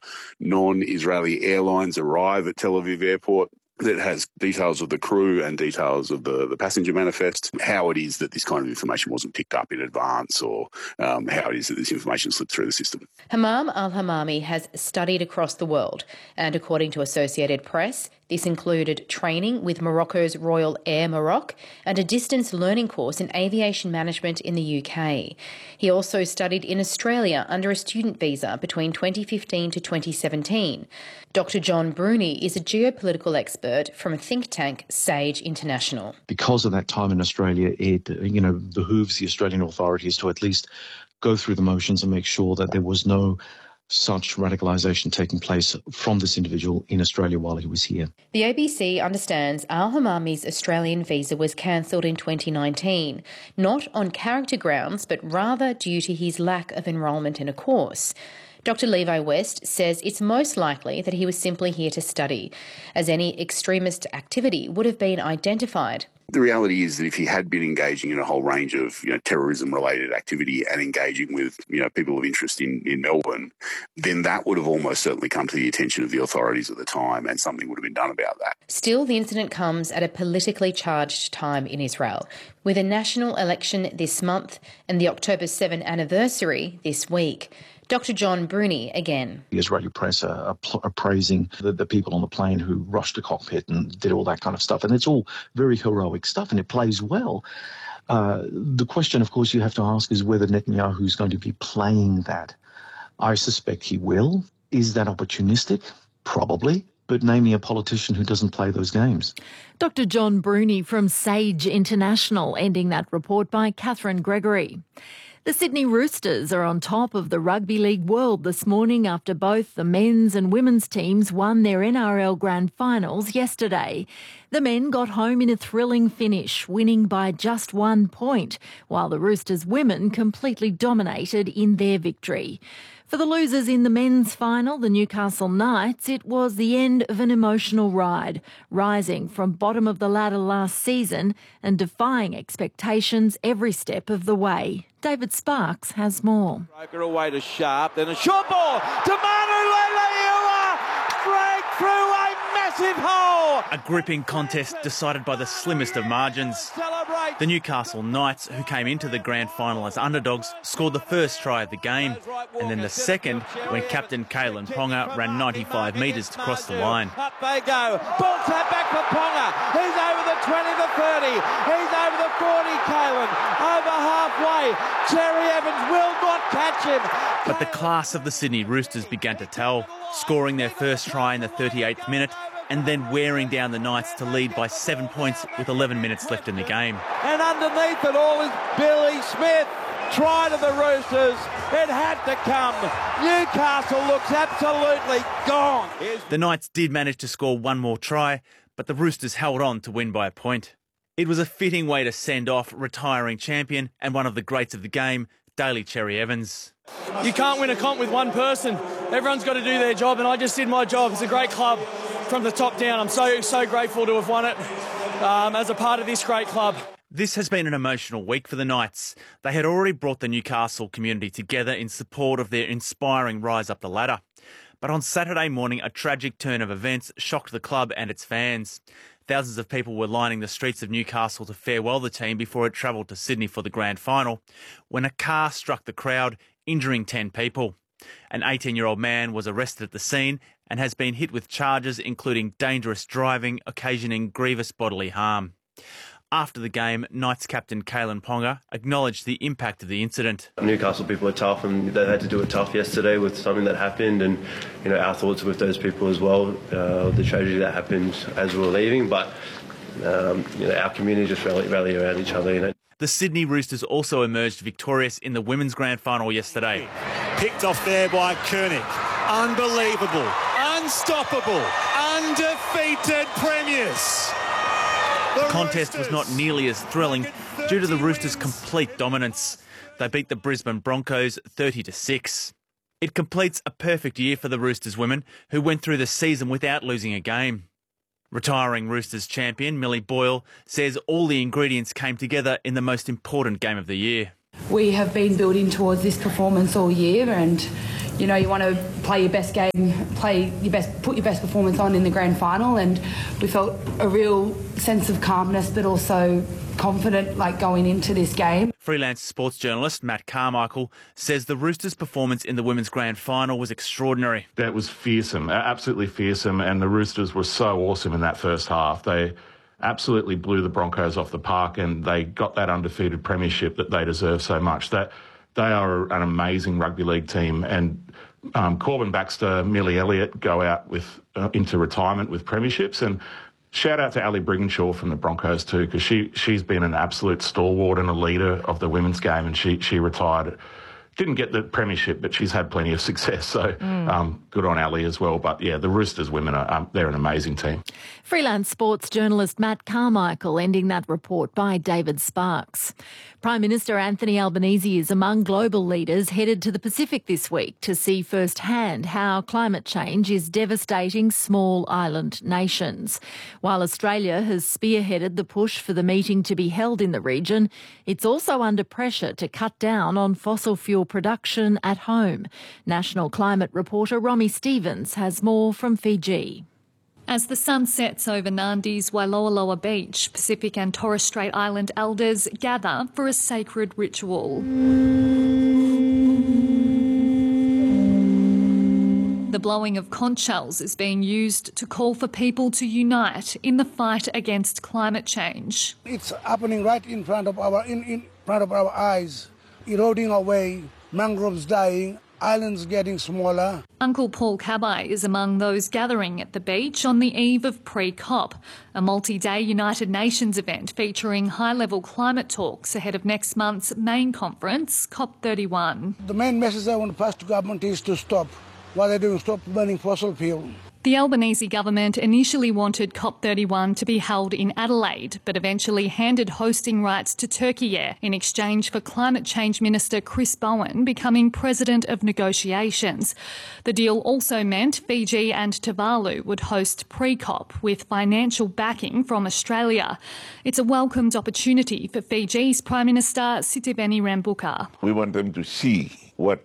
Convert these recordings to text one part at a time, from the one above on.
non-Israeli airlines arrive at Tel Aviv airport that has details of the crew and details of the passenger manifest, how it is that this kind of information wasn't picked up in advance, or how it is that this information slipped through the system. Hammam al-Hammami has studied across the world, and according to Associated Press, this included training with Morocco's Royal Air Maroc and a distance learning course in aviation management in the UK. He also studied in Australia under a student visa between 2015 to 2017. Dr John Bruni is a geopolitical expert from a think tank, Sage International. Because of that time in Australia, it behooves the Australian authorities to at least go through the motions and make sure that there was no such radicalisation taking place from this individual in Australia while he was here. The ABC understands al-Hammami's Australian visa was cancelled in 2019, not on character grounds, but rather due to his lack of enrolment in a course. Dr Levi West says it's most likely that he was simply here to study, as any extremist activity would have been identified. The reality is that if he had been engaging in a whole range of terrorism-related activity and engaging with people of interest in Melbourne, then that would have almost certainly come to the attention of the authorities at the time, and something would have been done about that. Still, the incident comes at a politically charged time in Israel, with a national election this month and the October 7 anniversary this week. Dr John Bruni again. The Israeli press are praising the people on the plane who rushed the cockpit and did all that kind of stuff. And it's all very heroic stuff and it plays well. The question, of course, you have to ask is whether Netanyahu is going to be playing that. I suspect he will. Is that opportunistic? Probably. But name me a politician who doesn't play those games. Dr John Bruni from Sage International, ending that report by Catherine Gregory. The Sydney Roosters are on top of the Rugby League world this morning after both the men's and women's teams won their NRL Grand Finals yesterday. The men got home in a thrilling finish, winning by just 1 point, while the Roosters women completely dominated in their victory. For the losers in the men's final, the Newcastle Knights, it was the end of an emotional ride, rising from bottom of the ladder last season and defying expectations every step of the way. David Sparks has more. Broker away to Sharp, then a short ball to Manu Leilua. Breakthrough, a massive hole. A gripping contest decided by the slimmest of margins. The Newcastle Knights, who came into the grand final as underdogs, scored the first try of the game, and then the second when captain Kalen Ponga ran 95 metres to cross the line. Up they go. Ball tap back for Ponga. He's over the 20, the 30. He's over the 40, Kalen. Over halfway. Cherry Evans will not catch him. But the class of the Sydney Roosters began to tell, scoring their first try in the 38th minute and then wearing down the Knights to lead by 7 points with 11 minutes left in the game. And underneath it all is Billy Smith. Try to the Roosters. It had to come. Newcastle looks absolutely gone. The Knights did manage to score one more try, but the Roosters held on to win by a point. It was a fitting way to send off retiring champion and one of the greats of the game, Daly Cherry Evans. You can't win a comp with one person. Everyone's got to do their job, and I just did my job. It's a great club from the top down. I'm so grateful to have won it as a part of this great club. This has been an emotional week for the Knights. They had already brought the Newcastle community together in support of their inspiring rise up the ladder. But on Saturday morning, a tragic turn of events shocked the club and its fans. Thousands of people were lining the streets of Newcastle to farewell the team before it travelled to Sydney for the grand final, when a car struck the crowd, injuring 10 people. An 18-year-old man was arrested at the scene and has been hit with charges including dangerous driving, occasioning grievous bodily harm. After the game, Knights captain Kalen Ponga acknowledged the impact of the incident. Newcastle people are tough, and they had to do it tough yesterday with something that happened, and our thoughts are with those people as well. The tragedy that happened as we were leaving, but our community just rally around each other. The Sydney Roosters also emerged victorious in the women's grand final yesterday. Picked off there by Koenig. Unbelievable, unstoppable, undefeated premiers. The contest was not nearly as thrilling due to the Roosters' complete dominance. They beat the Brisbane Broncos 30-6. It completes a perfect year for the Roosters women, who went through the season without losing a game. Retiring Roosters champion Millie Boyle says all the ingredients came together in the most important game of the year. We have been building towards this performance all year, and You know, you want to play your best game, put your best performance on in the grand final, and we felt a real sense of calmness, but also confident, like, going into this game. Freelance sports journalist Matt Carmichael says the Roosters' performance in the women's grand final was extraordinary. That was fearsome, absolutely fearsome, and the Roosters were so awesome in that first half. They absolutely blew the Broncos off the park, and they got that undefeated premiership that they deserve so much. That they are an amazing rugby league team, and Corbin Baxter, Millie Elliott go out with into retirement with premierships, and shout out to Ali Brigginshaw from the Broncos too, because she's been an absolute stalwart and a leader of the women's game, and she retired. Didn't get the premiership, but she's had plenty of success, so good on Ali as well. But yeah, the Roosters women, they're an amazing team. Freelance sports journalist Matt Carmichael ending that report by David Sparks. Prime Minister Anthony Albanese is among global leaders headed to the Pacific this week to see firsthand how climate change is devastating small island nations. While Australia has spearheaded the push for the meeting to be held in the region, it's also under pressure to cut down on fossil fuel production at home. National climate reporter Romy Stevens has more from Fiji. As the sun sets over Nandi's Wailoaloa Beach, Pacific and Torres Strait Island elders gather for a sacred ritual. The blowing of conch shells is being used to call for people to unite in the fight against climate change. It's happening right in front of our eyes, eroding away, mangroves dying, islands getting smaller. Uncle Paul Cabai is among those gathering at the beach on the eve of pre-COP, a multi-day United Nations event featuring high-level climate talks ahead of next month's main conference, COP31. The main message I want to pass to government is to stop what they're doing, stop burning fossil fuel. The Albanese government initially wanted COP31 to be held in Adelaide, but eventually handed hosting rights to Turkey Air in exchange for Climate Change Minister Chris Bowen becoming president of negotiations. The deal also meant Fiji and Tuvalu would host pre-COP with financial backing from Australia. It's a welcomed opportunity for Fiji's Prime Minister Sitiveni Rabuka. We want them to see what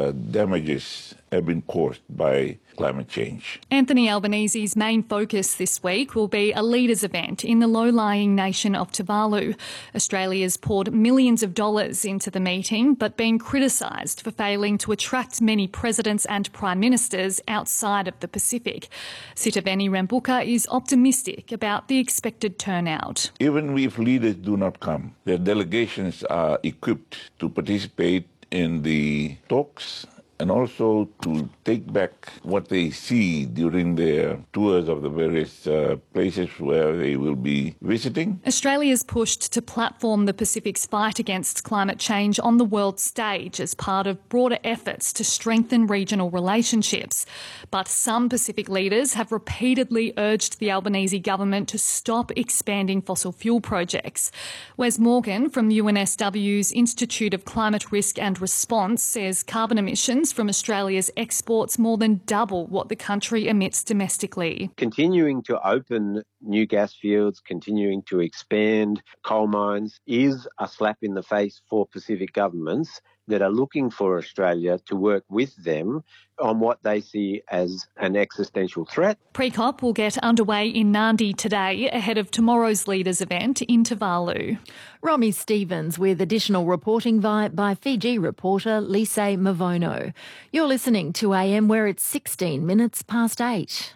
damages have been caused by climate change. Anthony Albanese's main focus this week will be a leaders' event in the low-lying nation of Tuvalu. Australia's poured millions of dollars into the meeting, but been criticised for failing to attract many presidents and prime ministers outside of the Pacific. Sitiveni Rabuka is optimistic about the expected turnout. Even if leaders do not come, their delegations are equipped to participate in the talks and also to take back what they see during their tours of the various places where they will be visiting. Australia's pushed to platform the Pacific's fight against climate change on the world stage as part of broader efforts to strengthen regional relationships. But some Pacific leaders have repeatedly urged the Albanese government to stop expanding fossil fuel projects. Wes Morgan from UNSW's Institute of Climate Risk and Response says carbon emissions from Australia's exports more than double what the country emits domestically. Continuing to open new gas fields, continuing to expand coal mines is a slap in the face for Pacific governments that are looking for Australia to work with them on what they see as an existential threat. Pre-COP will get underway in Nandi today ahead of tomorrow's leaders' event in Tuvalu. Romy Stevens with additional reporting by Fiji reporter Lise Mavono. You're listening to AM where it's 16 minutes past 8.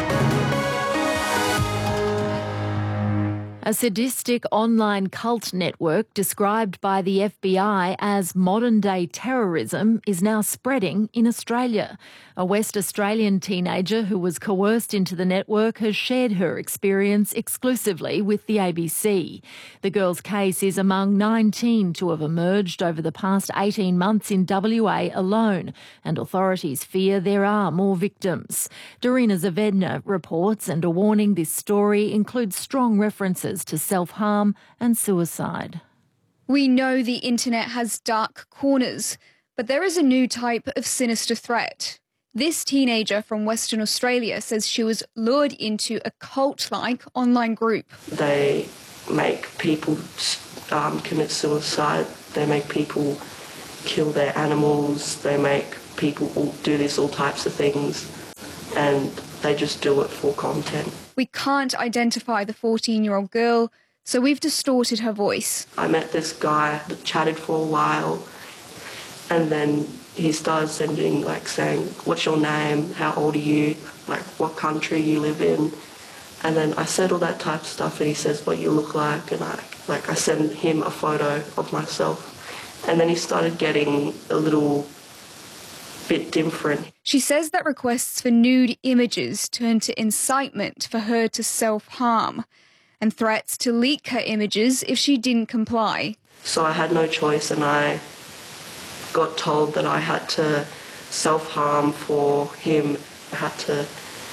A sadistic online cult network described by the FBI as modern-day terrorism is now spreading in Australia. A West Australian teenager who was coerced into the network has shared her experience exclusively with the ABC. The girl's case is among 19 to have emerged over the past 18 months in WA alone, and authorities fear there are more victims. Dorina Zavedna reports, and a warning: this story includes strong references to self-harm and suicide. We know the internet has dark corners, but there is a new type of sinister threat. This teenager from Western Australia says she was lured into a cult-like online group. They make people commit suicide. They make people kill their animals. They make people do all types of things, and they just do it for content. We can't identify the 14-year-old girl, so we've distorted her voice. I met this guy, chatted for a while, and then he started sending, saying, what's your name, how old are you, what country you live in. And then I said all that type of stuff, and he says what you look like, and I sent him a photo of myself. And then he started getting a little bit different. She says that requests for nude images turned to incitement for her to self-harm, and threats to leak her images if she didn't comply. So I had no choice, and I got told that I had to self-harm for him. I had to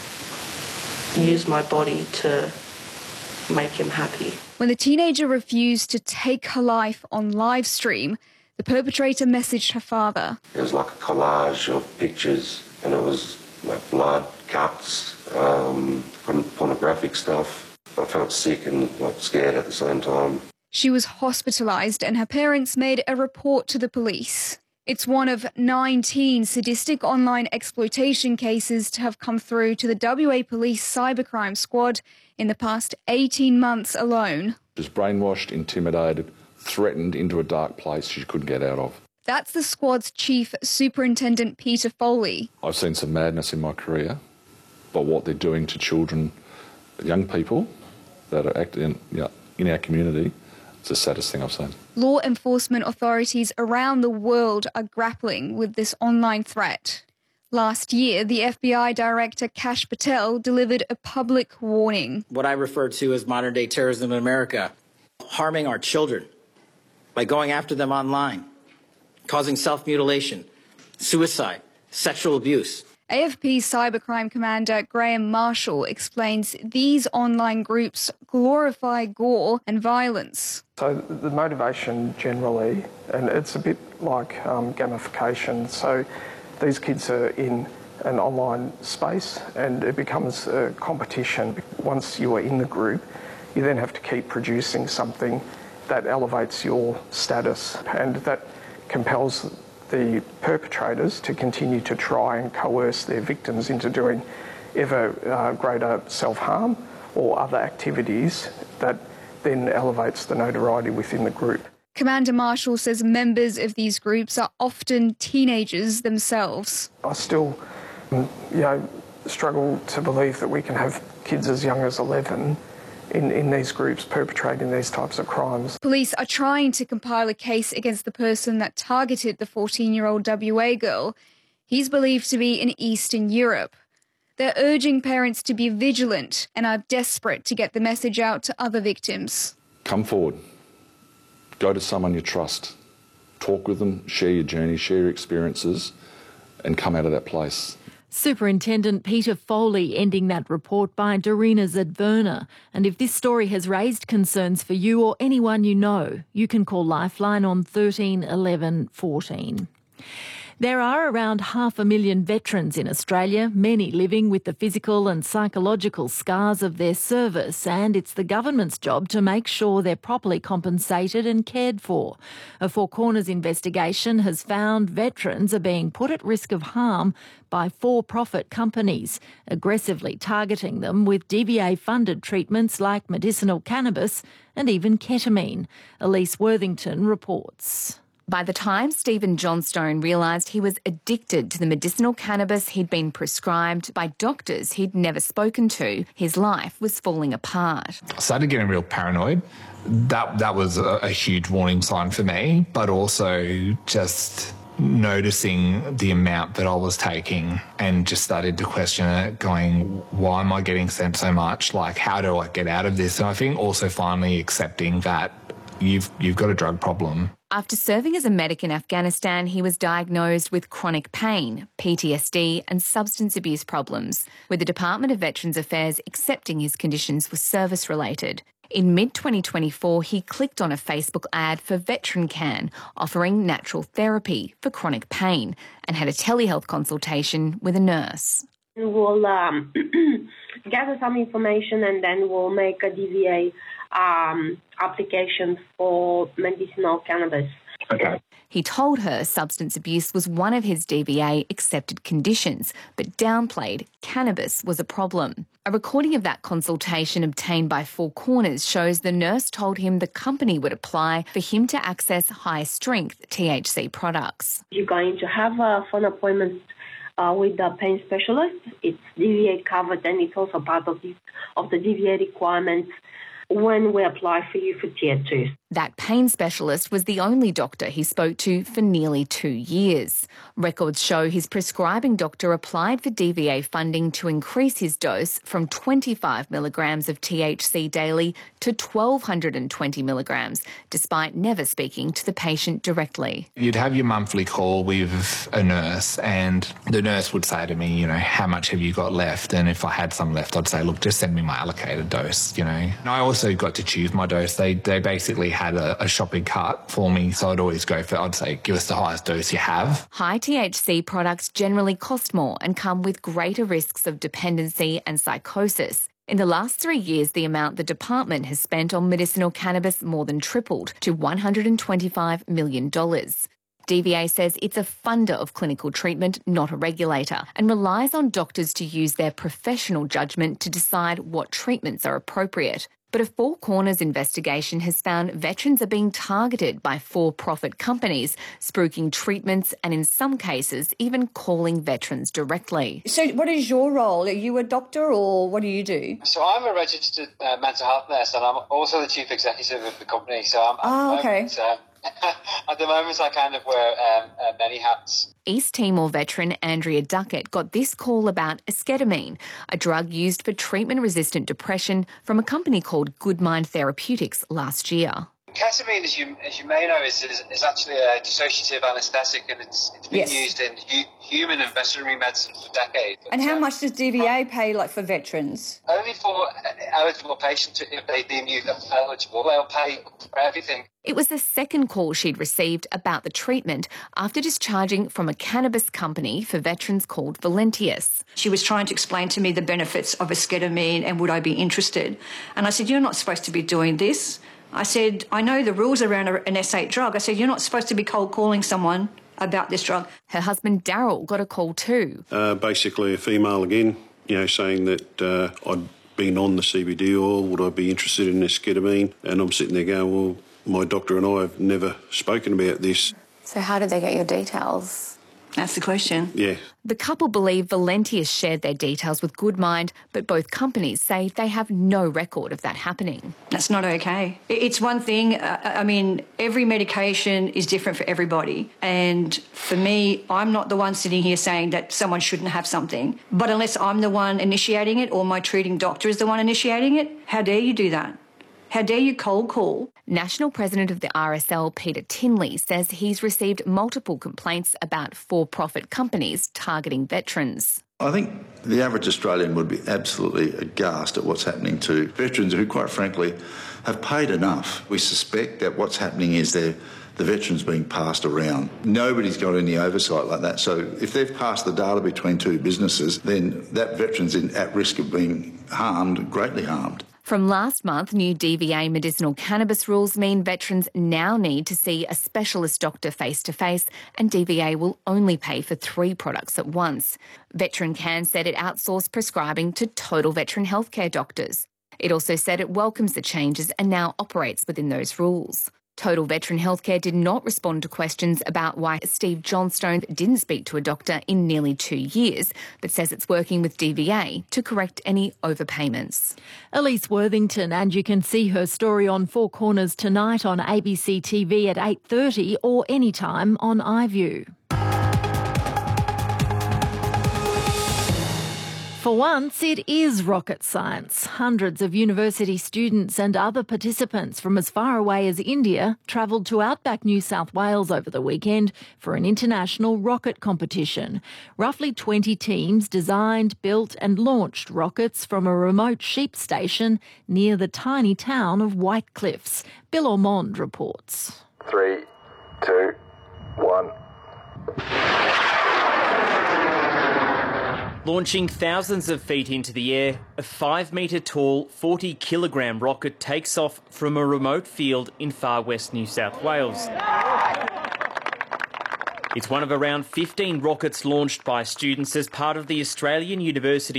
use my body to make him happy. When the teenager refused to take her life on live stream, the perpetrator messaged her father. It was like a collage of pictures, and it was blood, cuts, pornographic stuff. I felt sick and scared at the same time. She was hospitalised, and her parents made a report to the police. It's one of 19 sadistic online exploitation cases to have come through to the WA Police Cybercrime Squad in the past 18 months alone. She was brainwashed, intimidated, threatened into a dark place she couldn't get out of. That's the squad's Chief Superintendent Peter Foley. I've seen some madness in my career, but what they're doing to children, young people that are acting in our community, it's the saddest thing I've seen. Law enforcement authorities around the world are grappling with this online threat. Last year, the FBI Director Kash Patel delivered a public warning. What I refer to as modern-day terrorism in America, harming our children by going after them online, causing self-mutilation, suicide, sexual abuse. AFP cybercrime commander Graham Marshall explains these online groups glorify gore and violence. So the motivation generally, and it's a bit like gamification, so these kids are in an online space and it becomes a competition. Once you are in the group, you then have to keep producing something that elevates your status, and that compels the perpetrators to continue to try and coerce their victims into doing ever greater self-harm or other activities that then elevates the notoriety within the group. Commander Marshall says members of these groups are often teenagers themselves. I still, struggle to believe that we can have kids as young as 11 in these groups perpetrating these types of crimes. Police are trying to compile a case against the person that targeted the 14-year-old WA girl. He's believed to be in Eastern Europe. They're urging parents to be vigilant and are desperate to get the message out to other victims. Come forward. Go to someone you trust. Talk with them, share your journey, share your experiences, and come out of that place. Superintendent Peter Foley ending that report by Dorina Zadverna. And if this story has raised concerns for you or anyone you know, you can call Lifeline on 13 11 14. There are around 500,000 veterans in Australia, many living with the physical and psychological scars of their service, and it's the government's job to make sure they're properly compensated and cared for. A Four Corners investigation has found veterans are being put at risk of harm by for-profit companies, aggressively targeting them with DVA-funded treatments like medicinal cannabis and even ketamine. Elise Worthington reports. By the time Stephen Johnstone realised he was addicted to the medicinal cannabis he'd been prescribed by doctors he'd never spoken to, his life was falling apart. I started getting real paranoid. That was a huge warning sign for me, but also just noticing the amount that I was taking and just started to question it, going, why am I getting sent so much? Like, how do I get out of this? And I think also finally accepting that you've got a drug problem. After serving as a medic in Afghanistan, he was diagnosed with chronic pain, PTSD and substance abuse problems, with the Department of Veterans Affairs accepting his conditions were service-related. In mid-2024, he clicked on a Facebook ad for VeteranCan, offering natural therapy for chronic pain, and had a telehealth consultation with a nurse. We'll gather some information and then we'll make a DVA application for medicinal cannabis. Okay. He told her substance abuse was one of his DVA accepted conditions, but downplayed cannabis was a problem. A recording of that consultation obtained by Four Corners shows the nurse told him the company would apply for him to access high-strength THC products. You're going to have a phone appointment with the pain specialist. It's DVA covered, and it's also part of the DVA requirements when we apply for you for Tier 2. That pain specialist was the only doctor he spoke to for nearly 2 years. Records show his prescribing doctor applied for DVA funding to increase his dose from 25 milligrams of THC daily to 1,220 milligrams, despite never speaking to the patient directly. You'd have your monthly call with a nurse, and the nurse would say to me, you know, how much have you got left? And if I had some left, I'd say, look, just send me my allocated dose, you know. And I also got to choose my dose. They basically had a shopping cart for me, so I'd always go for, I'd say, give us the highest dose you have. High THC products generally cost more and come with greater risks of dependency and psychosis. In the last 3 years, the amount the department has spent on medicinal cannabis more than tripled to $125 million. DVA says it's a funder of clinical treatment, not a regulator, and relies on doctors to use their professional judgment to decide what treatments are appropriate. But a Four Corners investigation has found veterans are being targeted by for-profit companies, spruiking treatments and, in some cases, even calling veterans directly. So what is your role? Are you a doctor or what do you do? So I'm a registered mental health nurse, and I'm also the chief executive of the company. So at the moment, I kind of wear many hats. East Timor veteran Andrea Duckett got this call about esketamine, a drug used for treatment-resistant depression from a company called Goodmind Therapeutics last year. Ketamine, as you may know, is actually a dissociative anaesthetic, and it's been used in human and veterinary medicine for decades. And how much does DVA pay, like, for veterans? Only for eligible patients. If they deem you eligible, they'll pay for everything. It was the second call she'd received about the treatment after discharging from a cannabis company for veterans called Valentius. She was trying to explain to me the benefits of esketamine and would I be interested. And I said, you're not supposed to be doing this. I said, I know the rules around an S8 drug. I said, you're not supposed to be cold calling someone about this drug. Her husband Daryl got a call too. Basically a female again, saying that I'd been on the CBD oil, would I be interested in esketamine? And I'm sitting there going, well, my doctor and I have never spoken about this. So how did they get your details? That's the question. Yeah. The couple believe Valentius shared their details with Goodmind, but both companies say they have no record of that happening. That's not okay. It's one thing, every medication is different for everybody. And for me, I'm not the one sitting here saying that someone shouldn't have something. But unless I'm the one initiating it or my treating doctor is the one initiating it, how dare you do that? How dare you cold call? National President of the RSL, Peter Tinley, says he's received multiple complaints about for-profit companies targeting veterans. I think the average Australian would be absolutely aghast at what's happening to veterans who, quite frankly, have paid enough. We suspect that what's happening is the veterans being passed around. Nobody's got any oversight like that. So if they've passed the data between two businesses, then that veteran's at risk of being harmed, greatly harmed. From last month, new DVA medicinal cannabis rules mean veterans now need to see a specialist doctor face-to-face, and DVA will only pay for 3 products at once. Veteran Can said it outsourced prescribing to Total Veteran Healthcare doctors. It also said it welcomes the changes and now operates within those rules. Total Veteran Healthcare did not respond to questions about why Steve Johnstone didn't speak to a doctor in nearly 2 years, but says it's working with DVA to correct any overpayments. Elise Worthington, and you can see her story on Four Corners tonight on ABC TV at 8:30 or anytime on iView. For once, it is rocket science. Hundreds of university students and other participants from as far away as India travelled to outback New South Wales over the weekend for an international rocket competition. Roughly 20 teams designed, built and launched rockets from a remote sheep station near the tiny town of White Cliffs. Bill Ormond reports. 3, 2, 1... Launching thousands of feet into the air, a 5-metre tall, 40-kilogram rocket takes off from a remote field in far west New South Wales. It's one of around 15 rockets launched by students as part of the Australian University